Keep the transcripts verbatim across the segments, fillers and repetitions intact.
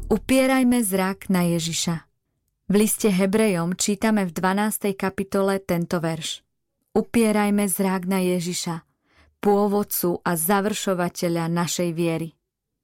Upierajme zrak na Ježiša. V liste Hebrejom čítame v dvanástej kapitole tento verš. Upierajme zrak na Ježiša, pôvodcu a završovateľa našej viery.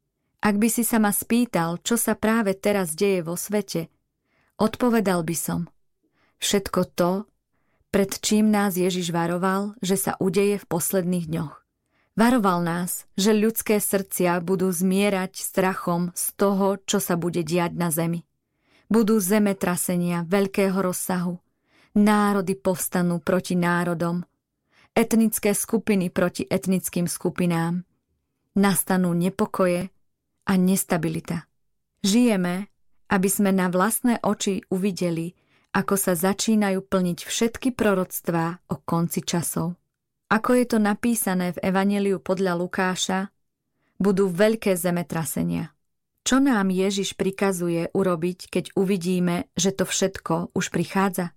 Ak by si sa ma spýtal, čo sa práve teraz deje vo svete, odpovedal by som. Všetko to, pred čím nás Ježiš varoval, že sa udeje v posledných dňoch. Varoval nás, že ľudské srdcia budú zmierať strachom z toho, čo sa bude diať na zemi. Budú zemetrasenia veľkého rozsahu. Národy povstanú proti národom. Etnické skupiny proti etnickým skupinám. Nastanú nepokoje a nestabilita. Žijeme, aby sme na vlastné oči uvideli, ako sa začínajú plniť všetky proroctvá o konci časov. Ako je to napísané v Evanjeliu podľa Lukáša, budú veľké zemetrasenia. Čo nám Ježiš prikazuje urobiť, keď uvidíme, že to všetko už prichádza?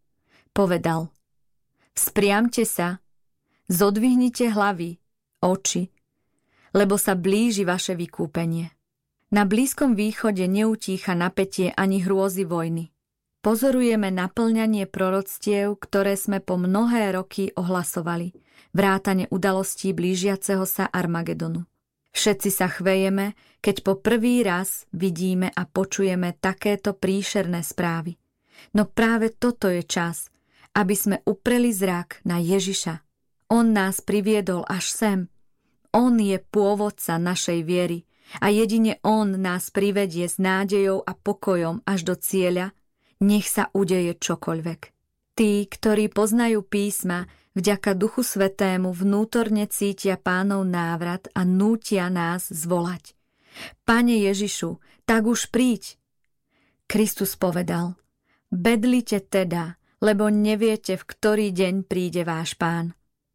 Povedal: Vzpriamte sa, zodvihnite hlavy, oči, lebo sa blíži vaše vykúpenie. Na Blízkom východe neutícha napätie ani hrôzy vojny. Pozorujeme naplňanie proroctiev, ktoré sme po mnohé roky ohlasovali, vrátane udalostí blížiaceho sa Armagedonu. Všetci sa chvejeme, keď po prvý raz vidíme a počujeme takéto príšerné správy. No práve toto je čas, aby sme upreli zrak na Ježiša. On nás priviedol až sem. On je pôvodca našej viery a jedine on nás privedie s nádejou a pokojom až do cieľa, nech sa udeje čokoľvek. Tí, ktorí poznajú písma, vďaka Duchu Svätému vnútorne cítia Pánov návrat a nútia nás zvolať. Pane Ježišu, tak už príď. Kristus povedal: Bedlite teda, lebo neviete, v ktorý deň príde váš Pán.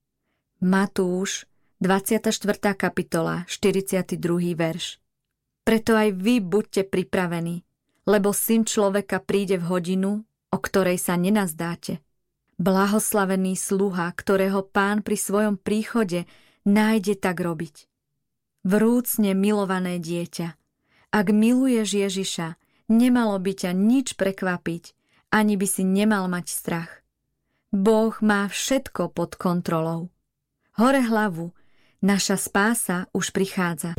Matúš, dvadsiata štvrtá kapitola, štyridsiaty druhý verš. Preto aj vy buďte pripravení, lebo Syn človeka príde v hodinu, o ktorej sa nenazdáte. Blahoslavený sluha, ktorého Pán pri svojom príchode nájde tak robiť. Vrúcne milované dieťa, ak miluješ Ježiša, nemalo by ťa nič prekvapiť, ani by si nemal mať strach. Boh má všetko pod kontrolou. Hore hlavu, naša spása už prichádza.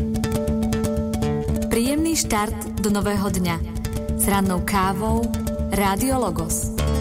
Príjemný štart do nového dňa s rannou kávou Rádio Logos.